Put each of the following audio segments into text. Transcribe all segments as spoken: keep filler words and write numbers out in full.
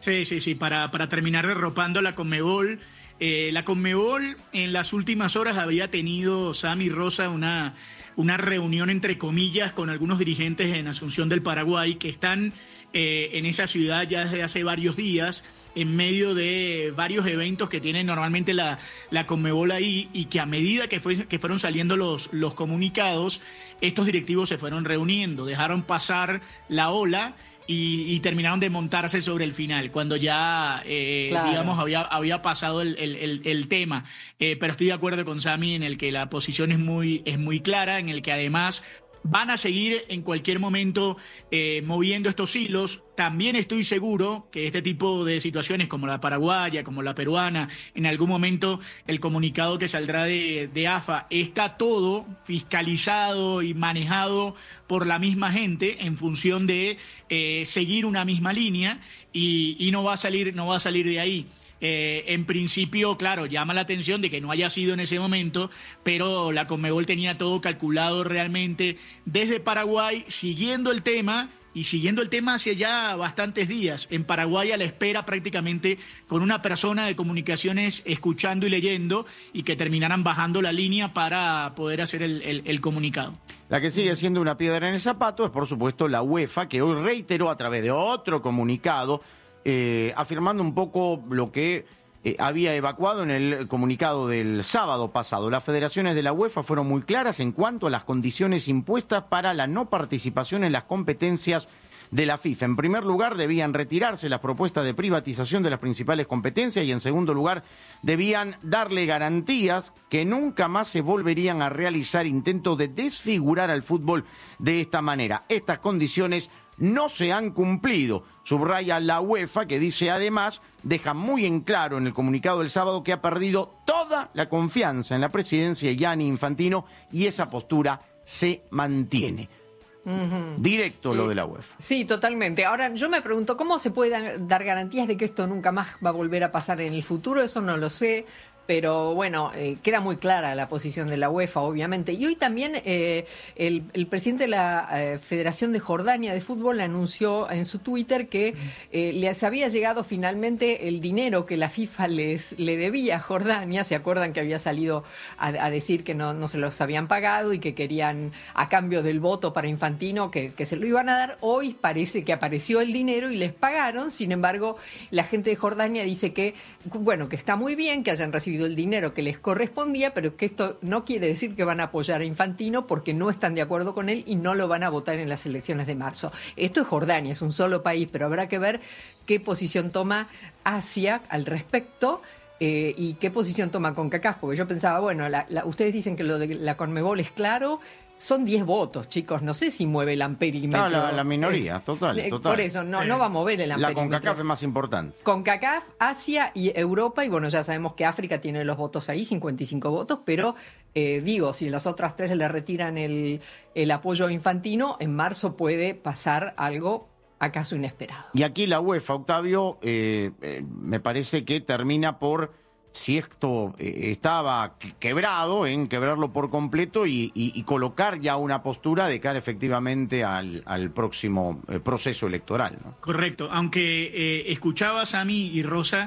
Sí, sí, sí, para, para terminar derropando la Conmebol. Eh, la Conmebol en las últimas horas había tenido, Sammy Rosa, una, una reunión entre comillas con algunos dirigentes en Asunción del Paraguay que están eh, en esa ciudad ya desde hace varios días en medio de varios eventos que tiene normalmente la, la Conmebol ahí y que a medida que, fue, que fueron saliendo los, los comunicados, estos directivos se fueron reuniendo, dejaron pasar la ola Y, y terminaron de montarse sobre el final, cuando ya, eh, claro. digamos, había, había pasado el, el, el, el tema. Eh, pero estoy de acuerdo con Sammy en el que la posición es muy, es muy clara, en el que además van a seguir en cualquier momento eh, moviendo estos hilos. También estoy seguro que este tipo de situaciones como la paraguaya, como la peruana, en algún momento el comunicado que saldrá de, de A F A está todo fiscalizado y manejado por la misma gente en función de eh, seguir una misma línea y, y no va a salir, no va a salir de ahí. Eh, en principio, claro, llama la atención de que no haya sido en ese momento, pero la Conmebol tenía todo calculado realmente desde Paraguay, siguiendo el tema y siguiendo el tema hace ya bastantes días. En Paraguay a la espera prácticamente con una persona de comunicaciones escuchando y leyendo y que terminaran bajando la línea para poder hacer el, el, el comunicado. La que sigue siendo una piedra en el zapato es, por supuesto, la UEFA, que hoy reiteró a través de otro comunicado Eh, afirmando un poco lo que eh, había evacuado en el comunicado del sábado pasado. Las federaciones de la UEFA fueron muy claras en cuanto a las condiciones impuestas para la no participación en las competencias de la FIFA. En primer lugar, debían retirarse las propuestas de privatización de las principales competencias y, en segundo lugar, debían darle garantías que nunca más se volverían a realizar intentos de desfigurar al fútbol de esta manera. Estas condiciones no se han cumplido, subraya la UEFA, que dice además, deja muy en claro en el comunicado del sábado que ha perdido toda la confianza en la presidencia de Gianni Infantino y esa postura se mantiene. Uh-huh. Directo lo de la UEFA. Sí, totalmente. Ahora, yo me pregunto, ¿cómo se pueden dar garantías de que esto nunca más va a volver a pasar en el futuro? Eso no lo sé. Pero bueno, eh, queda muy clara la posición de la UEFA, obviamente. Y hoy también eh, el, el presidente de la eh, Federación de Jordania de Fútbol anunció en su Twitter que eh, les había llegado finalmente el dinero que la FIFA les le debía a Jordania. ¿Se acuerdan que había salido a, a decir que no, no se los habían pagado y que querían, a cambio del voto para Infantino, que, que se lo iban a dar? Hoy parece que apareció el dinero y les pagaron. Sin embargo, la gente de Jordania dice que, bueno, que está muy bien que hayan recibido el dinero que les correspondía, pero que esto no quiere decir que van a apoyar a Infantino porque no están de acuerdo con él y no lo van a votar en las elecciones de marzo. Esto es Jordania, es un solo país, pero habrá que ver qué posición toma Asia al respecto. Eh, y qué posición toma CONCACAF, porque yo pensaba, bueno, la, la, ustedes dicen que lo de la Conmebol es claro. Son diez votos, chicos. No sé si mueve el amperímetro. No, la, la minoría, eh, total, eh, total. Por eso, no, no va a mover el amperímetro. La CONCACAF es más importante. CONCACAF, Asia y Europa. Y bueno, ya sabemos que África tiene los votos ahí, cincuenta y cinco votos. Pero, eh, digo, si las otras tres le retiran el, el apoyo Infantino, en marzo puede pasar algo acaso inesperado. Y aquí la UEFA, Octavio, eh, eh, me parece que termina por... si esto eh, estaba quebrado, en quebrarlo por completo y, y, y colocar ya una postura de cara efectivamente al, al próximo eh, proceso electoral, ¿no? Correcto, aunque eh, escuchabas a mí y Rosa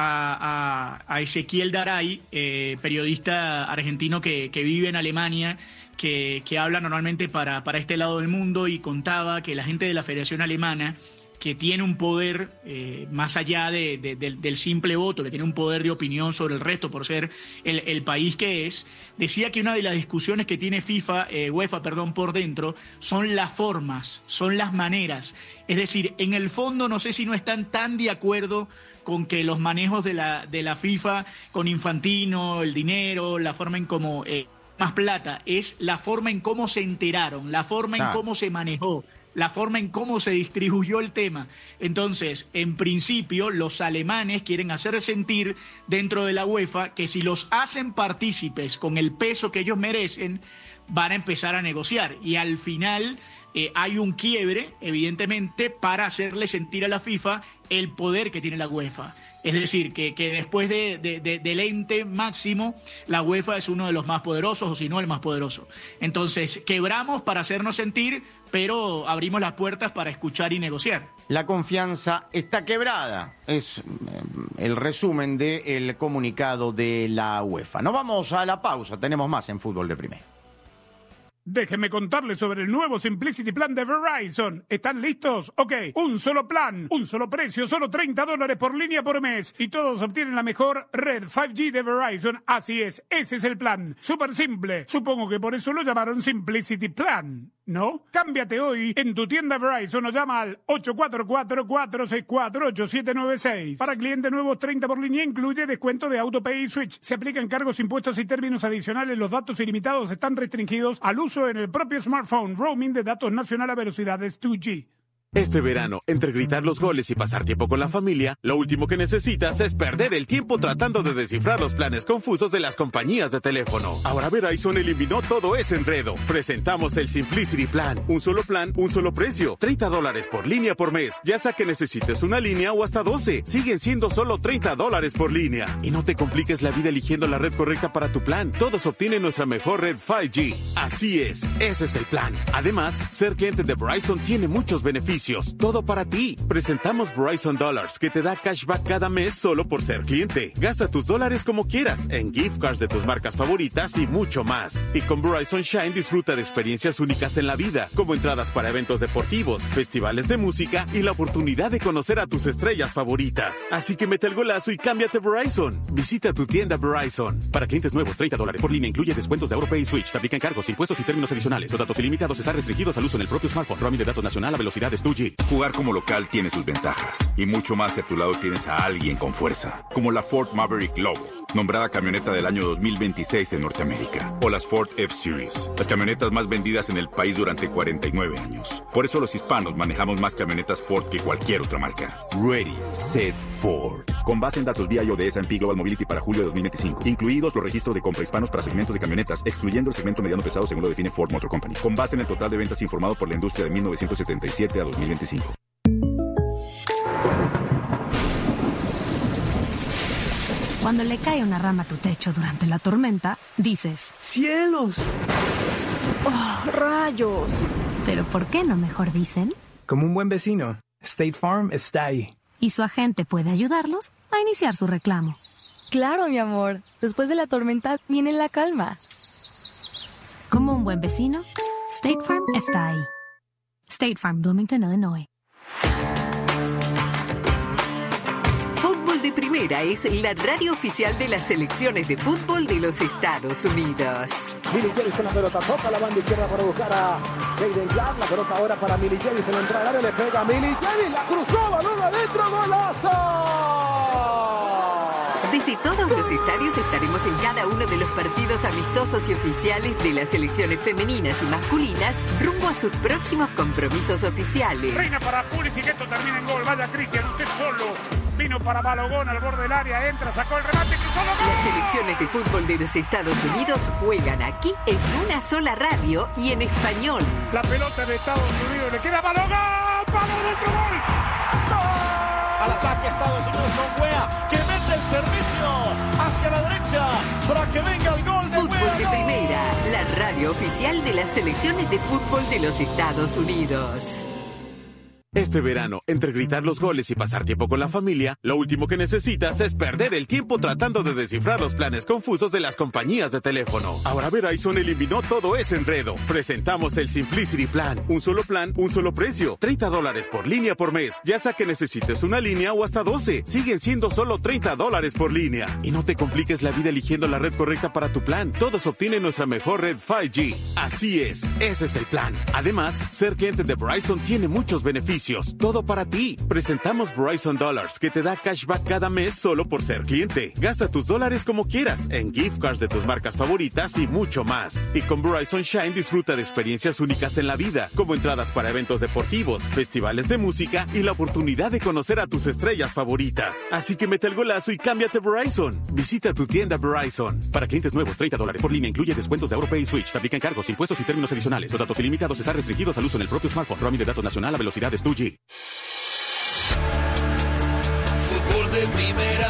a, a, a Ezequiel Daray, eh, periodista argentino que, que vive en Alemania, que, que habla normalmente para, para este lado del mundo y contaba que la gente de la Federación Alemana, que tiene un poder eh, más allá de, de, de, del simple voto, que tiene un poder de opinión sobre el resto por ser el, el país que es, decía que una de las discusiones que tiene FIFA, eh, UEFA, perdón, por dentro, son las formas, son las maneras. Es decir, en el fondo no sé si no están tan de acuerdo con que los manejos de la, de la FIFA con Infantino, el dinero, la forma en cómo eh, más plata, es la forma en cómo se enteraron, la forma en cómo se manejó, la forma en cómo se distribuyó el tema. Entonces, en principio, los alemanes quieren hacer sentir dentro de la UEFA que si los hacen partícipes con el peso que ellos merecen, van a empezar a negociar. Y al final, eh, hay un quiebre, evidentemente, para hacerle sentir a la FIFA el poder que tiene la UEFA. Es decir, que, que después de, de, de, del ente máximo, la UEFA es uno de los más poderosos, o si no el más poderoso. Entonces, quebramos para hacernos sentir, pero abrimos las puertas para escuchar y negociar. La confianza está quebrada. Es el resumen del comunicado de la UEFA. Nos vamos a la pausa. Tenemos más en Fútbol de Primera. Déjenme contarles sobre el nuevo Simplicity Plan de Verizon. ¿Están listos? Ok, un solo plan, un solo precio, solo treinta dólares por línea por mes. Y todos obtienen la mejor red cinco G de Verizon. Así es, ese es el plan. Súper simple. Supongo que por eso lo llamaron Simplicity Plan, ¿no? Cámbiate hoy en tu tienda Verizon o llama al ocho cuatro cuatro, cuatro seis cuatro, ocho siete nueve seis. Para clientes nuevos, treinta por línea incluye descuento de AutoPay y Switch. Se aplican cargos, impuestos y términos adicionales. Los datos ilimitados están restringidos al uso en el propio smartphone. Roaming de datos nacional a velocidades dos G. Este verano, entre gritar los goles y pasar tiempo con la familia, lo último que necesitas es perder el tiempo tratando de descifrar los planes confusos de las compañías de teléfono. Ahora Verizon eliminó todo ese enredo. Presentamos el Simplicity Plan. Un solo plan, un solo precio. treinta dólares por línea por mes. Ya sea que necesites una línea o hasta doce. Siguen siendo solo treinta dólares por línea. Y no te compliques la vida eligiendo la red correcta para tu plan. Todos obtienen nuestra mejor red cinco G. Así es, ese es el plan. Además, ser cliente de Verizon tiene muchos beneficios. Todo para ti. Presentamos Verizon Dollars, que te da cashback cada mes solo por ser cliente. Gasta tus dólares como quieras, en gift cards de tus marcas favoritas y mucho más. Y con Verizon Shine disfruta de experiencias únicas en la vida, como entradas para eventos deportivos, festivales de música y la oportunidad de conocer a tus estrellas favoritas. Así que mete el golazo y cámbiate a Verizon. Visita tu tienda Verizon. Para clientes nuevos, treinta dólares por línea incluye descuentos de AutoPay y Switch. Te aplican cargos, impuestos y términos adicionales. Los datos ilimitados están restringidos al uso en el propio smartphone. Roaming de datos nacional a velocidades dos G. Jugar como local tiene sus ventajas. Y mucho más si a tu lado tienes a alguien con fuerza. Como la Ford Maverick Lobo, nombrada camioneta del año dos mil veintiséis en Norteamérica. O las Ford F-Series, las camionetas más vendidas en el país durante cuarenta y nueve años. Por eso los hispanos manejamos más camionetas Ford que cualquier otra marca. Ready, Set, Ford. Con base en datos V I O de S and P Global Mobility para julio de dos mil veinticinco. Incluidos los registros de compra hispanos para segmentos de camionetas, excluyendo el segmento mediano pesado según lo define Ford Motor Company. Con base en el total de ventas informado por la industria de mil novecientos setenta y siete a dos mil veinticinco. Cuando le cae una rama a tu techo durante la tormenta, dices: ¡cielos! ¡Oh, rayos! Pero ¿por qué no mejor dicen? Como un buen vecino, State Farm está ahí. Y su agente puede ayudarlos a iniciar su reclamo. Claro, mi amor. Después de la tormenta viene la calma. Como un buen vecino, State Farm está ahí. State Farm, Bloomington, Illinois. Fútbol de Primera es la radio oficial de las selecciones de fútbol de los Estados Unidos. Milicevic con la pelota, toca la banda izquierda para buscar a Jaden Clark. La pelota ahora para Milicevic, se la entra al área, le pega a Milicevic, la cruzó, balón adentro, golazo. Desde todos los estadios estaremos en cada uno de los partidos amistosos y oficiales de las selecciones femeninas y masculinas rumbo a sus próximos compromisos oficiales. Reina para Pulisic, esto termina en gol. Vaya Cristian, usted solo. Vino para Balogón al borde del área, entra, sacó el remate, cruzó la gol. Las selecciones de fútbol de los Estados Unidos juegan aquí en una sola radio y en español. La pelota de Estados Unidos le queda a Balogón, palo dentro, gol. ¡Gol! Al ataque Estados Unidos con Weah, que mete el servicio hacia la derecha para que venga el gol de Fútbol Weah. de Primera, la radio oficial de las selecciones de fútbol de los Estados Unidos. Este verano, entre gritar los goles y pasar tiempo con la familia, lo último que necesitas es perder el tiempo tratando de descifrar los planes confusos de las compañías de teléfono. Ahora Verizon eliminó todo ese enredo. Presentamos el Simplicity Plan. Un solo plan, un solo precio. treinta dólares por línea por mes. Ya sea que necesites una línea o hasta doce. Siguen siendo solo treinta dólares por línea. Y no te compliques la vida eligiendo la red correcta para tu plan. Todos obtienen nuestra mejor red cinco G. Así es, ese es el plan. Además, ser cliente de Verizon tiene muchos beneficios. beneficios, todo para ti. Presentamos Verizon Dollars, que te da cashback cada mes solo por ser cliente. Gasta tus dólares como quieras, en gift cards de tus marcas favoritas y mucho más. Y con Verizon Shine disfruta de experiencias únicas en la vida, como entradas para eventos deportivos, festivales de música y la oportunidad de conocer a tus estrellas favoritas. Así que mete el golazo y cámbiate a Verizon. Visita tu tienda Verizon. Para clientes nuevos, treinta dólares por línea, incluye descuentos de AuroPay y Switch. Se aplican cargos, impuestos y términos adicionales. Los datos ilimitados están restringidos al uso en el propio smartphone. Roaming de datos nacional a velocidades dos G. Fútbol de primera.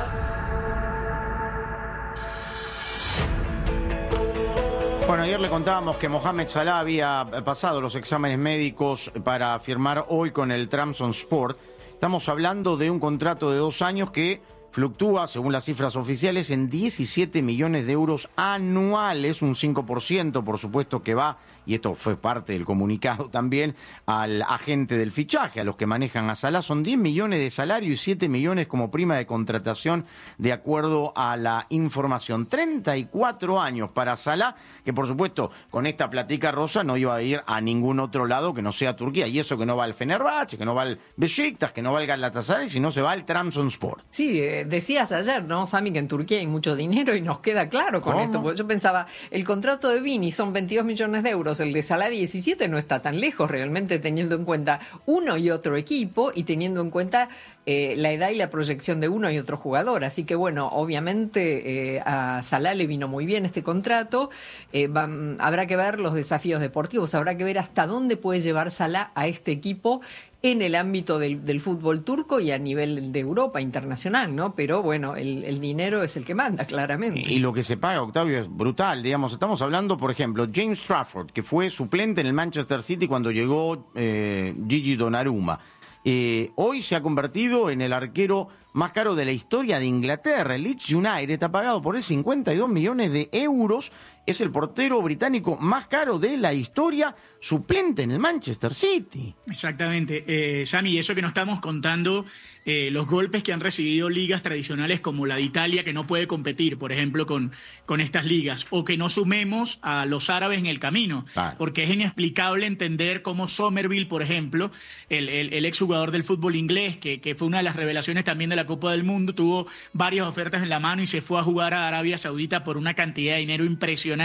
Bueno, ayer le contábamos que Mohamed Salah había pasado los exámenes médicos para firmar hoy con el Trabzonspor. Estamos hablando de un contrato de dos años que fluctúa, según las cifras oficiales, en diecisiete millones de euros anuales, un cinco por ciento, por supuesto, que va, y esto fue parte del comunicado también, al agente del fichaje, a los que manejan a Salah. Son diez millones de salario y siete millones como prima de contratación, de acuerdo a la información. treinta y cuatro años para Salah, que por supuesto, con esta platica rosa no iba a ir a ningún otro lado que no sea Turquía. Y eso que no va al Fenerbahce, que no va al Beşiktaş, que no va al Galatasaray, sino se va al Trabzonspor. Sí, eh, decías ayer, ¿no, Sami, que en Turquía hay mucho dinero y nos queda claro con ¿Cómo? esto? Porque yo pensaba, el contrato de Vini son veintidós millones de euros, el de Salah diecisiete, no está tan lejos realmente, teniendo en cuenta uno y otro equipo y teniendo en cuenta eh, la edad y la proyección de uno y otro jugador. Así que bueno, obviamente eh, a Salah le vino muy bien este contrato. Eh, va, habrá que ver los desafíos deportivos, habrá que ver hasta dónde puede llevar Salah a este equipo en el ámbito del, del fútbol turco y a nivel de Europa internacional, ¿no? Pero bueno, el, el dinero es el que manda, claramente. Y lo que se paga, Octavio, es brutal, digamos. Estamos hablando, por ejemplo, James Trafford, que fue suplente en el Manchester City cuando llegó eh, Gigi Donnarumma. Eh, hoy se ha convertido en el arquero más caro de la historia de Inglaterra. El Leeds United ha pagado por él cincuenta y dos millones de euros. Es el portero británico más caro de la historia, suplente en el Manchester City. Exactamente. Eh, Sami, eso que nos estamos contando, eh, los golpes que han recibido ligas tradicionales como la de Italia, que no puede competir, por ejemplo, con, con estas ligas, o que no sumemos a los árabes en el camino, claro. Porque es inexplicable entender cómo Somerville, por ejemplo, el, el, el exjugador del fútbol inglés, que, que fue una de las revelaciones también de la Copa del Mundo, tuvo varias ofertas en la mano y se fue a jugar a Arabia Saudita por una cantidad de dinero impresionante.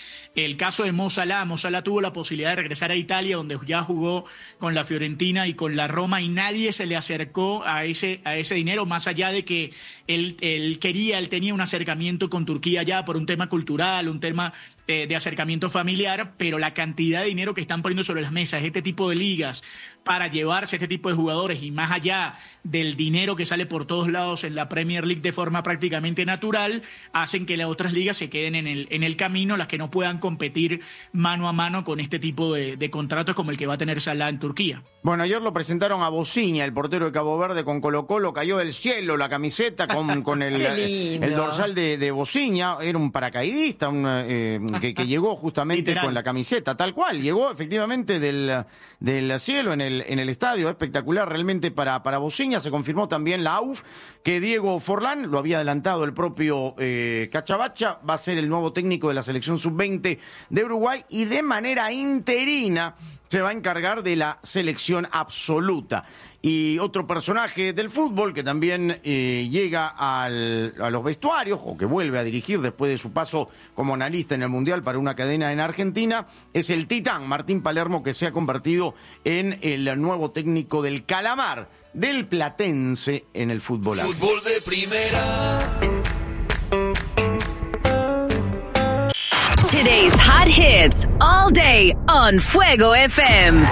El caso de Mo Salah, Mo Salah tuvo la posibilidad de regresar a Italia, donde ya jugó con la Fiorentina y con la Roma, y nadie se le acercó a ese, a ese dinero, más allá de que él, él quería, él tenía un acercamiento con Turquía ya por un tema cultural, un tema eh, de acercamiento familiar, pero la cantidad de dinero que están poniendo sobre las mesas este tipo de ligas para llevarse este tipo de jugadores, y más allá del dinero que sale por todos lados en la Premier League de forma prácticamente natural, hacen que las otras ligas se queden en el, en el camino, las que no puedan competir mano a mano con este tipo de, de contratos como el que va a tener Salah en Turquía. Bueno, ayer lo presentaron a Bociña, el portero de Cabo Verde con Colo-Colo, cayó del cielo la camiseta con, con el, el dorsal de, de Bociña, era un paracaidista un, eh, que, que llegó justamente Literal. con la camiseta, tal cual, llegó efectivamente del, del cielo en el, en el estadio, espectacular realmente para, para Bociña. Se confirmó también la A U F que Diego Forlán, lo había adelantado el propio eh, Cachabacha, va a ser el nuevo técnico de la selección sub veinte de Uruguay y de manera interina se va a encargar de la selección absoluta. Y otro personaje del fútbol que también eh, llega al, a los vestuarios, o que vuelve a dirigir después de su paso como analista en el Mundial para una cadena en Argentina, es el Titán, Martín Palermo, que se ha convertido en el nuevo técnico del Calamar, del Platense en el fútbol. Fútbol de primera. Today's hot hits all day on Fuego F M.